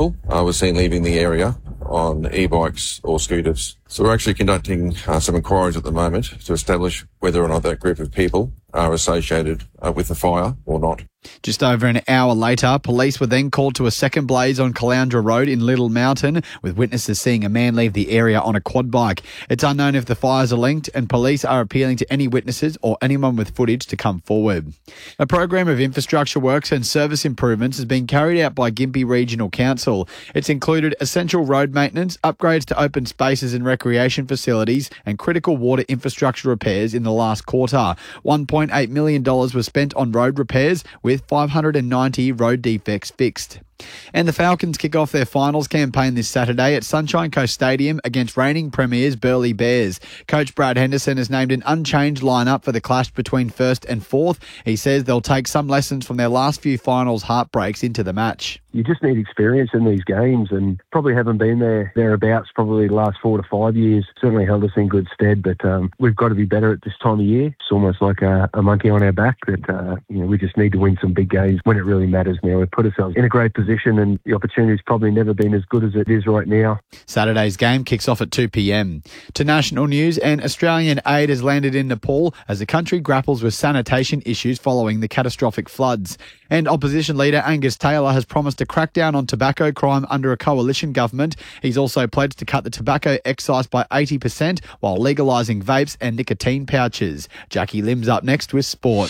people were seen leaving the area on e-bikes or scooters. So we're actually conducting some inquiries at the moment to establish whether or not that group of people are associated with the fire or not. Just over an hour later, police were then called to a second blaze on Caloundra Road in Little Mountain, with witnesses seeing a man leave the area on a quad bike. It's unknown if the fires are linked, and police are appealing to any witnesses or anyone with footage to come forward. A program of infrastructure works and service improvements has been carried out by Gympie Regional Council. It's included essential road maintenance, upgrades to open spaces and recreation facilities, and critical water infrastructure repairs in the last quarter. $1.8 million was spent on road repairs, with 590 road defects fixed. And the Falcons kick off their finals campaign this Saturday at Sunshine Coast Stadium against reigning premiers Burleigh Bears. Coach Brad Henderson has named an unchanged lineup for the clash between first and fourth. He says they'll take some lessons from their last few finals heartbreaks into the match. You just need experience in these games, and probably haven't been thereabouts probably the last 4 to 5 years. Certainly held us in good stead, but we've got to be better at this time of year. It's almost like a monkey on our back that we just need to win some big games when it really matters now. We've put ourselves in a great position, and the opportunity's probably never been as good as it is right now. Saturday's game kicks off at 2 p.m. To national news, and Australian aid has landed in Nepal as the country grapples with sanitation issues following the catastrophic floods. And opposition leader Angus Taylor has promised to crack down on tobacco crime under a coalition government. He's also pledged to cut the tobacco excise by 80% while legalising vapes and nicotine pouches. Jackie Lim's up next with sport.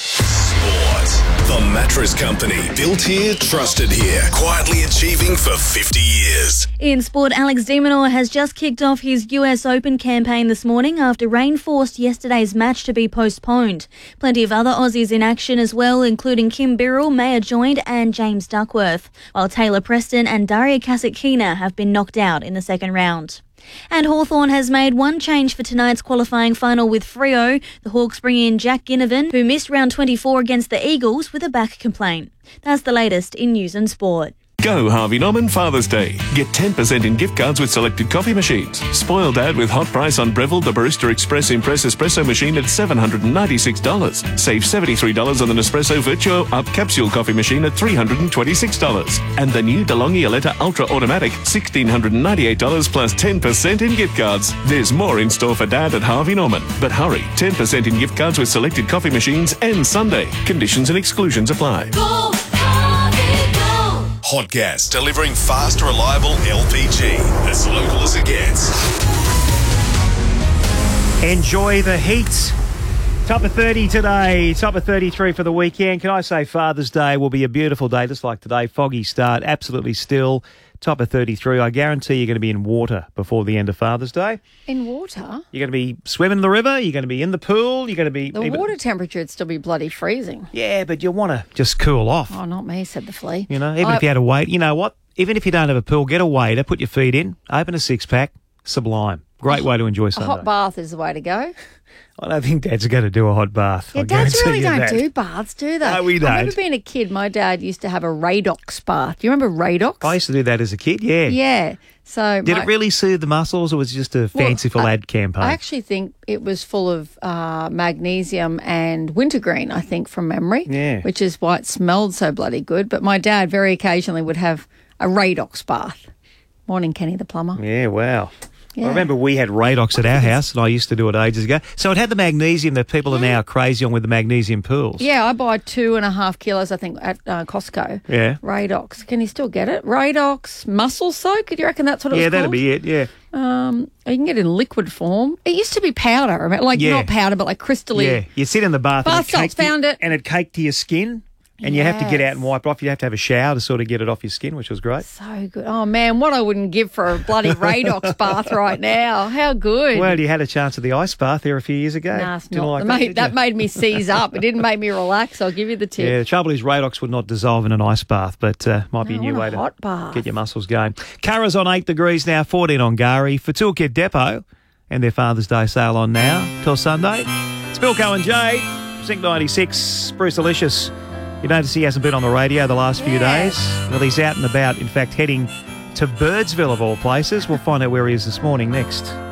The Mattress Company. Built here, trusted here. Quietly achieving for 50 years. In sport, Alex de Minaur has just kicked off his US Open campaign this morning after rain forced yesterday's match to be postponed. Plenty of other Aussies in action as well, including Kim Birrell, Maya Joined and James Duckworth, while Taylor Preston and Daria Kasatkina have been knocked out in the second round. And Hawthorn has made one change for tonight's qualifying final with Freo. The Hawks bring in Jack Ginnivan, who missed round 24 against the Eagles with a back complaint. That's the latest in news and sport. Go Harvey Norman Father's Day. Get 10% in gift cards with selected coffee machines. Spoil Dad with hot price on Breville the Barista Express Impress Espresso machine at $796. Save $73 on the Nespresso Virtuo Up Capsule coffee machine at $326. And the new DeLonghi Aletta Ultra Automatic, $1,698 plus 10% in gift cards. There's more in store for Dad at Harvey Norman. But hurry, 10% in gift cards with selected coffee machines and Sunday. Conditions and exclusions apply. Hot Gas, delivering fast, reliable LPG. As local as it gets. Enjoy the heat. Top of 30 today, top of 33 for the weekend. Can I say Father's Day will be a beautiful day, just like today. Foggy start, absolutely still. Top of 33. I guarantee you're going to be in water before the end of Father's Day. In water? You're going to be swimming in the river. You're going to be in the pool. You're going to be... The water temperature would still be bloody freezing. Yeah, but you want to just cool off. Oh, not me, said the flea. You know, even if you had a weight, you know what? Even if you don't have a pool, get a waiter, put your feet in, open a six-pack, sublime. Great way to enjoy Sunday. A hot bath is the way to go. I don't think Dad's going to do a hot bath. Yeah, dads really don't do baths, do they? No, we don't. I remember being a kid, my dad used to have a Radox bath. Do you remember Radox? I used to do that as a kid, yeah. Yeah. So Did it really soothe the muscles, or was it just a fanciful ad campaign? I actually think it was full of magnesium and wintergreen, I think, from memory. Yeah. Which is why it smelled so bloody good. But my dad very occasionally would have a Radox bath. Morning, Kenny the plumber. Yeah, wow. Yeah. I remember we had Radox at our house, and I used to do it ages ago. So it had the magnesium that people are now crazy on with the magnesium pools. Yeah, I buy 2.5 kilos, I think, at Costco. Yeah. Radox. Can you still get it? Radox muscle soak? Do you reckon that's what it was called? Yeah, that'd be it, yeah. You can get it in liquid form. It used to be powder, not powder, but like crystally. Yeah, you sit in the bath Bath salts, found it. And it caked to your skin. And you have to get out and wipe it off. You have to have a shower to sort of get it off your skin, which was great. So good. Oh, man, what I wouldn't give for a bloody Radox bath right now. How good. Well, you had a chance at the ice bath there a few years ago. Nah, it's not. That made me seize up. It didn't make me relax. I'll give you the tip. Yeah, the trouble is Radox would not dissolve in an ice bath, but might be a new way to hot bath. Get your muscles going. Curra's on 8 degrees now, 14 on Gari. For Toolkit Depot and their Father's Day sale on now till Sunday. It's Bill Cohen J, Sync 96, Bruce Delicious. You notice he hasn't been on the radio the last few days. Well, he's out and about, in fact, heading to Birdsville, of all places. We'll find out where he is this morning next.